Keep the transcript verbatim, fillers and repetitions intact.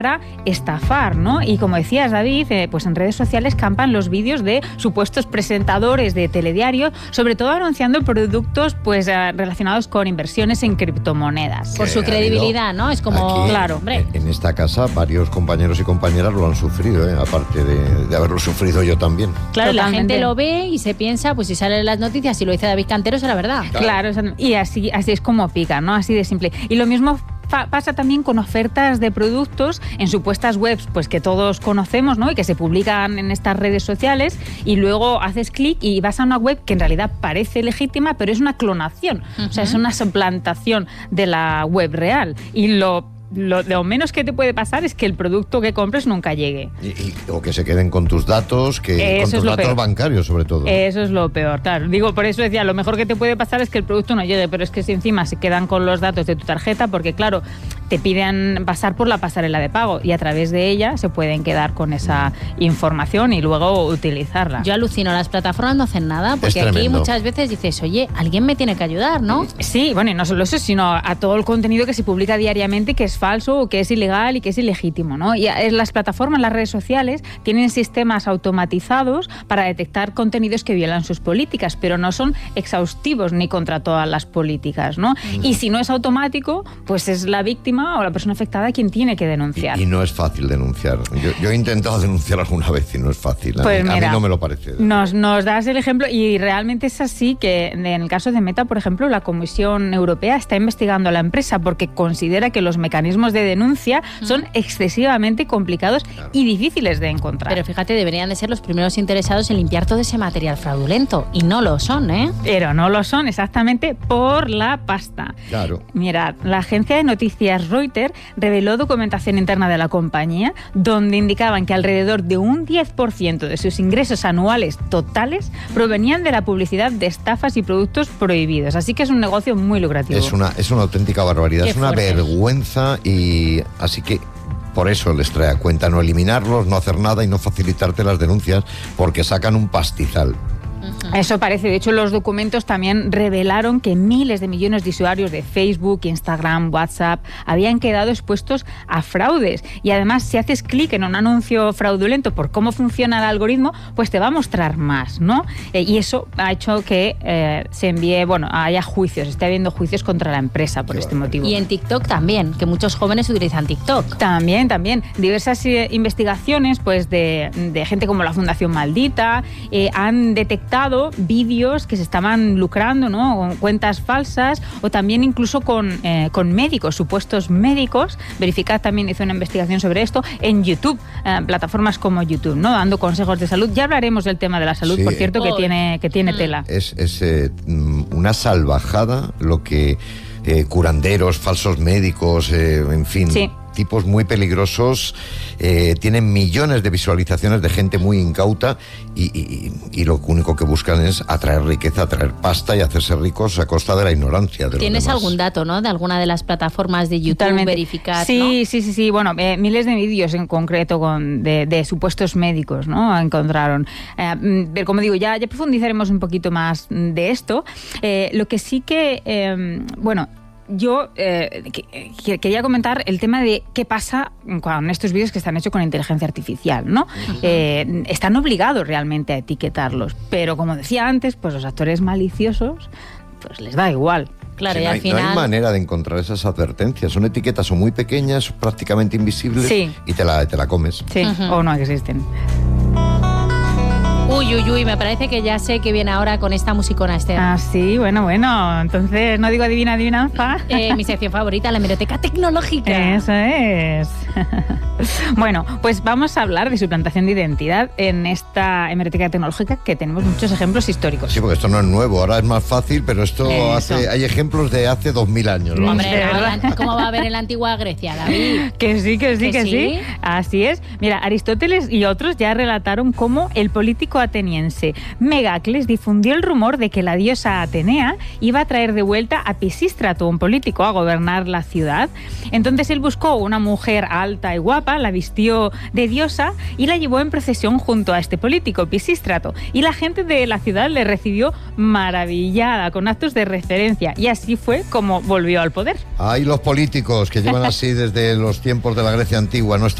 para estafar, ¿no? Y como decías, David, eh, pues en redes sociales campan los vídeos de supuestos presentadores de telediario, sobre todo anunciando productos pues eh, relacionados con inversiones en criptomonedas. Por su credibilidad, ¿no? Es como, aquí, claro, hombre. En esta casa varios compañeros y compañeras lo han sufrido, ¿eh? Aparte de, de haberlo sufrido yo también. Claro, Totalmente. la gente lo ve y se piensa, pues si salen las noticias y lo dice David Cantero, será verdad. Claro, claro, y así, así es como pica, ¿no? Así de simple. Y lo mismo pasa también con ofertas de productos en supuestas webs pues que todos conocemos, ¿no? Y que se publican en estas redes sociales, y luego haces clic y vas a una web que en realidad parece legítima, pero es una clonación. Uh-huh. O sea, es una suplantación de la web real. Y lo Lo, lo menos que te puede pasar es que el producto que compres nunca llegue. Y, y, o que se queden con tus datos, que eso con tus datos peor. bancarios, sobre todo. Eso es lo peor, claro. Digo, por eso decía, lo mejor que te puede pasar es que el producto no llegue, pero es que si encima se quedan con los datos de tu tarjeta, porque claro, te piden pasar por la pasarela de pago y a través de ella se pueden quedar con esa información y luego utilizarla. Yo alucino, las plataformas no hacen nada, porque aquí muchas veces dices, oye, alguien me tiene que ayudar, ¿no? Sí, bueno, y no solo eso, sino a todo el contenido que se publica diariamente, que es falso o que es ilegal y que es ilegítimo, ¿no? Y las plataformas, las redes sociales, tienen sistemas automatizados para detectar contenidos que violan sus políticas, pero no son exhaustivos ni contra todas las políticas, ¿no? Mm. Y si no es automático, pues es la víctima o la persona afectada quien tiene que denunciar. Y, y no es fácil denunciar. Yo, yo he intentado denunciar alguna vez y no es fácil. Pues a, mira, a mí no me lo parece. Nos, nos das el ejemplo y realmente es así que en el caso de Meta, por ejemplo, la Comisión Europea está investigando a la empresa porque considera que los mecanismos de denuncia son excesivamente complicados claro. y difíciles de encontrar. Pero fíjate, deberían de ser los primeros interesados en limpiar todo ese material fraudulento. Y no lo son, ¿eh? Pero no lo son, exactamente por la pasta. Claro. Mira, la agencia de noticias Reuters reveló documentación interna de la compañía donde indicaban que alrededor de un diez por ciento de sus ingresos anuales totales provenían de la publicidad de estafas y productos prohibidos. Así que es un negocio muy lucrativo. Es una, es una auténtica barbaridad, Qué es una fuerte. vergüenza y así que por eso les trae a cuenta no eliminarlos, no hacer nada y no facilitarte las denuncias porque sacan un pastizal. Eso parece. De hecho, los documentos también revelaron que miles de millones de usuarios de Facebook, Instagram, WhatsApp habían quedado expuestos a fraudes. Y además, si haces clic en un anuncio fraudulento por cómo funciona el algoritmo, pues te va a mostrar más, ¿no? Eh, y eso ha hecho que eh, se envíe, bueno, haya juicios, esté habiendo juicios contra la empresa por Qué este barbaridad. motivo. Y en TikTok también, que muchos jóvenes utilizan TikTok. También, también. Diversas eh, investigaciones pues de, de gente como la Fundación Maldita eh, han detectado vídeos que se estaban lucrando, ¿no? Con cuentas falsas o también incluso con, eh, con médicos, supuestos médicos. Verificar también hizo una investigación sobre esto en YouTube, eh, plataformas como YouTube, ¿no? Dando consejos de salud. Ya hablaremos del tema de la salud, Sí. por cierto, que Oh. tiene, que tiene tela. Es, es eh, una salvajada lo que eh, curanderos, falsos médicos, eh, en fin... Sí. tipos muy peligrosos, eh, tienen millones de visualizaciones de gente muy incauta y, y, y lo único que buscan es atraer riqueza, atraer pasta y hacerse ricos a costa de la ignorancia de los ¿Tienes demás. algún dato, no? De alguna de las plataformas de YouTube, Totalmente. verificar, Sí, ¿no? sí, sí, sí. Bueno, eh, miles de vídeos en concreto con, de, de supuestos médicos, ¿no? Encontraron. Eh, pero como digo, ya, ya profundizaremos un poquito más de esto. Eh, lo que sí que, eh, bueno... Yo eh, que, que, quería comentar el tema de qué pasa con estos vídeos que están hechos con inteligencia artificial, ¿no? Uh-huh. Eh, están obligados realmente a etiquetarlos, pero como decía antes, pues los actores maliciosos, pues les da igual. Claro, Sí, y no, al hay, final... no hay manera de encontrar esas advertencias. Son etiquetas o muy pequeñas, prácticamente invisibles, sí. y te la, te la comes. Sí, uh-huh. o no existen. Uy, uy, uy, me parece que ya sé que viene ahora con esta musicona, Esther. Ah, sí, bueno, bueno. Entonces, no digo adivina, adivinanza. Eh, mi sección favorita, la hemeroteca tecnológica. Eso es. Bueno, pues vamos a hablar de suplantación de identidad en esta hemeroteca tecnológica que tenemos muchos ejemplos históricos. Sí, porque esto no es nuevo, ahora es más fácil, pero esto Eso. hace, hay ejemplos de hace dos mil años. ¿no? Hombre, De verdad. no, ¿cómo va a haber en la antigua Grecia, David? Que sí, que sí, ¿Que que, sí? sí? Así es. Mira, Aristóteles y otros ya relataron cómo el político ateniense Megacles difundió el rumor de que la diosa Atenea iba a traer de vuelta a Pisístrato, un político, a gobernar la ciudad. Entonces él buscó una mujer alta y guapa Papa la vistió de diosa y la llevó en procesión junto a este político, Pisístrato. Y la gente de la ciudad le recibió maravillada, con actos de referencia. Y así fue como volvió al poder. Ay, los políticos que llevan así desde los tiempos de la Grecia antigua, no están